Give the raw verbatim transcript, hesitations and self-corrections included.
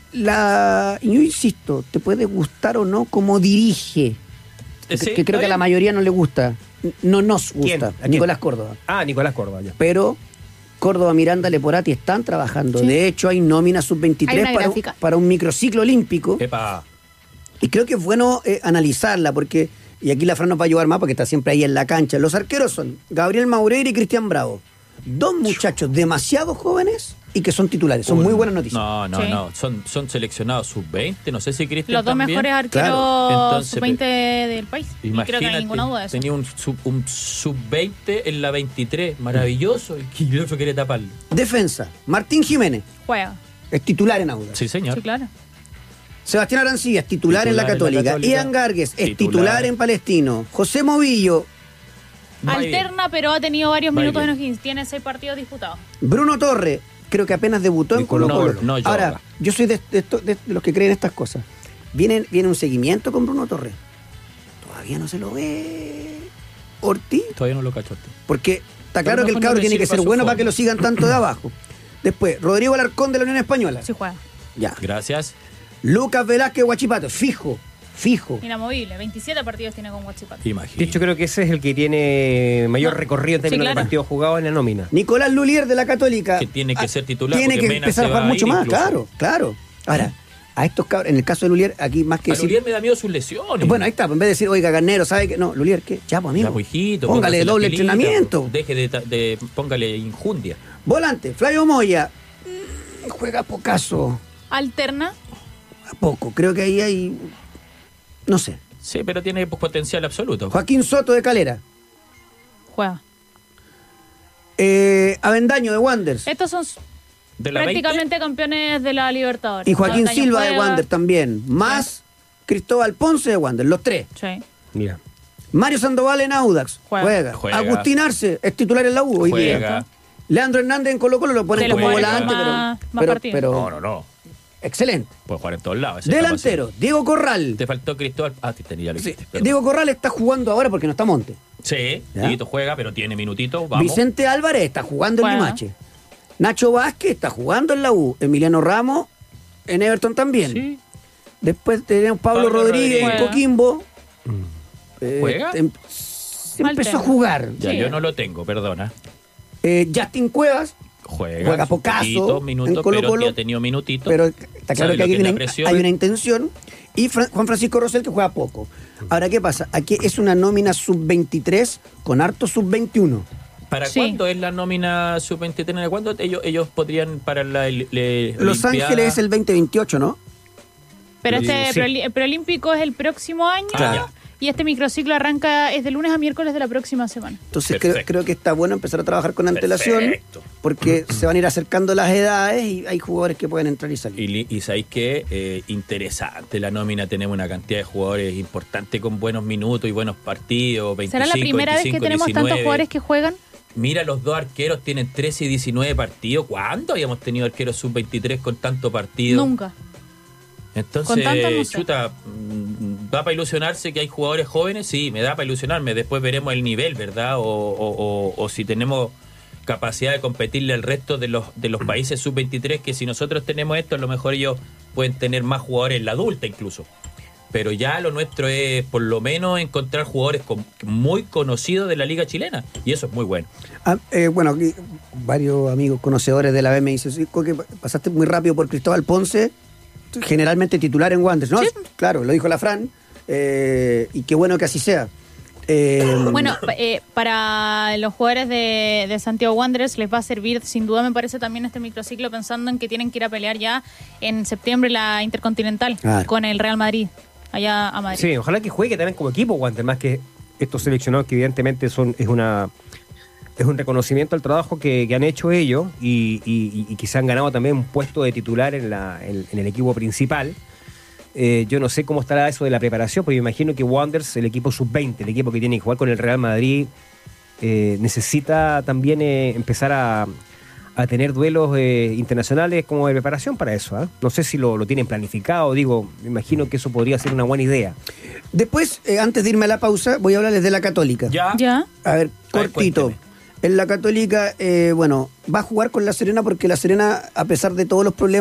la, yo insisto, te puede gustar o no cómo dirige, que, Sí, que creo que a la mayoría no le gusta, no nos gusta, ¿Quién? Nicolás Córdoba. Ah, Nicolás Córdoba, ya. Pero Córdoba, Miranda, Leporati están trabajando. Sí. De hecho, hay nómina sub Hay veintitrés una para, un- gráfica. para un microciclo olímpico. Epa. Y creo que es bueno eh, analizarla, porque, y aquí la Fran nos va a ayudar más porque está siempre ahí en la cancha. Los arqueros son Gabriel Maureira y Cristian Bravo. Dos muchachos demasiado jóvenes y que son titulares. Son Un- muy buenas noticias. No, no, Sí. no. Son, son seleccionados sub veinte. No sé si Cristian Los dos también. mejores arqueros Claro. Entonces, sub veinte del país. Y creo que no Imagínate, hay ninguna duda de eso. tenía un sub, un sub veinte en la veintitrés. Maravilloso. Y el otro quiere taparlo. Defensa. Martín Jiménez Juega. es titular en Audax. Sí, señor. Sí, claro. Sebastián Arancilla es titular, en, la Titular en la Católica. Católica. Ian Gargues es titular. Titular. en Palestino. José Movillo, Va bien. Alterna, pero ha tenido varios Va minutos en bien. O'Higgins. Tiene seis partidos disputados. Bruno Torre, creo que apenas debutó en Nicolás Colo Colo. Colo. No, no Ahora, yoga. yo soy de, de esto- de los que creen estas cosas. Viene, viene un seguimiento con Bruno Torre. Todavía no se lo ve Ortiz. Todavía no lo cacho. Porque está Pero claro en que el el fondo cabro le tiene sirve que ser para su bueno para forma. que lo sigan tanto de abajo. Después, Rodrigo Alarcón de la Unión Española. Sí juega. Ya. Gracias. Lucas Velázquez Huachipato, fijo, fijo. Inamovible. veintisiete partidos tiene con Huachipato. Imagínate. De hecho, creo que ese es el que tiene mayor No. recorrido en términos Sí, claro. de partidos jugados en la nómina. Nicolás Lulier de la Católica. Que tiene que Ah, ser titular, Tiene porque que Mena empezar a se jugar va a mucho ir más, incluso. claro, claro. Ahora, a estos cabros, en el caso de Lulier, aquí más que A decir. Lulier me da miedo sus lesiones. Bueno, ahí está, en vez de decir, oiga, Garnero, ¿sabe qué? No, Lulier, ¿qué? Ya, pues, amigo. Ya, pues, hijito, Póngale póngase la doble pilita, entrenamiento. Deje de, ta- de. Póngale injundia. Volante, Flavio Moya. Mm, Juega pocaso. Alterna. A poco. Creo que ahí hay. No sé. Sí, pero tiene pues, potencial absoluto. Joaquín Soto de Calera. Juega. Eh, Avendaño de Wanderers. Estos son De la veinte, prácticamente campeones de la Libertadores. Y Joaquín Avendaño Silva de juega. Wander también. Más Cristóbal Ponce de Wander. Los tres. Sí. Mira. Mario Sandoval en Audax. Juega. Juega. Juega. Agustín Arce es titular en la U hoy día. Juega. Leandro Hernández en Colo Colo lo ponen Se lo como ponen volante, con pero, más- más pero, partidos. pero No, no, no. excelente. Puede jugar en todos lados. esa es Delantero, Diego Corral. capacidad. Te faltó Cristóbal. Ah, te tenía ya lo Sí, dijiste, perdón. Diego Corral está jugando ahora porque no está Monte. Sí, ¿Ya? Dieguito juega, pero tiene minutitos. Vamos. Vicente Álvarez está jugando en Juega. Limache. Nacho Vázquez está jugando en la U. Emiliano Ramos en Everton también. Sí. Después tenemos Pablo, Pablo Rodríguez Rodríguez. en Coquimbo. Eh, ¿Juega? em- se empezó Alterna. a jugar. Ya, Sí. yo no lo tengo, perdona. Eh, Justin Cuevas, Juega. Juega sus pocaso poquitos minutos, en Colo-Colo, pero ya ha tenido minutitos. pero está claro Sabe que lo aquí que es la hay una, presión. hay una intención. Y Fra- Juan Francisco Rosell que juega poco. Ahora, ¿qué pasa? Aquí es una nómina sub veintitrés con harto sub veintiuno. ¿Para Sí. cuándo es la nómina sub veintitrés? ¿Cuándo ellos, ellos podrían para la el- le- Los Olimpiada? Ángeles es el veinte veintiocho, ¿no? Pero Sí. este Sí. preoli- preolímpico es el próximo año. Claro. Y este microciclo arranca es de lunes a miércoles de la próxima semana. Entonces creo, Perfecto. creo que está bueno empezar a trabajar con antelación Perfecto. porque se van a ir acercando las edades y hay jugadores que pueden entrar y salir. Y, li- y sabéis que eh, interesante la nómina, tenemos una cantidad de jugadores importante con buenos minutos y buenos partidos. veinticinco, ¿Será la primera vez que veinticinco, tenemos tantos diecinueve. jugadores que juegan? Mira, los dos arqueros tienen trece y diecinueve partidos. ¿Cuándo habíamos tenido arqueros sub veintitrés con tanto partido? Nunca. Entonces, Con tanto no sé. chuta, mm, ¿da para ilusionarse que hay jugadores jóvenes? Sí, me da para ilusionarme. Después veremos el nivel, ¿verdad? O, o- o- o si tenemos capacidad de competirle al resto de los de los países sub veintitrés, que si nosotros tenemos esto, a lo mejor ellos pueden tener más jugadores en la adulta incluso. Pero ya lo nuestro es por lo menos encontrar jugadores con- muy conocidos de la liga chilena. Y eso es muy bueno. Ah, eh, bueno, aquí varios amigos conocedores de la B me dicen, sí, que pasaste muy rápido por Cristóbal Ponce, generalmente titular en Wanderers, ¿no? Sí. Claro, lo dijo la Fran, eh, y qué bueno que así sea. Eh, Bueno, pa- eh, para los jugadores de, de Santiago Wanderers les va a servir, sin duda me parece, también este microciclo pensando en que tienen que ir a pelear ya en septiembre la Intercontinental Claro. con el Real Madrid, allá a Madrid. Sí, ojalá que juegue también como equipo, Wander, más que estos seleccionados que evidentemente son es una es un reconocimiento al trabajo que, que han hecho ellos y, y, y quizá han ganado también un puesto de titular en, la, en, en el equipo principal. Eh, yo no sé cómo estará eso de la preparación, porque me imagino que Wanderers, el equipo sub veinte, el equipo que tiene que jugar con el Real Madrid, eh, necesita también eh, empezar a, a tener duelos eh, internacionales como de preparación para eso. ¿eh? No sé si lo, lo tienen planificado, digo, me imagino que eso podría ser una buena idea. Después, eh, antes de irme a la pausa, voy a hablarles de la Católica. Ya. ¿Ya? A ver, A ver, cortito. cuénteme. En la Católica, eh, bueno, va a jugar con la Serena porque la Serena, a pesar de todos los problemas,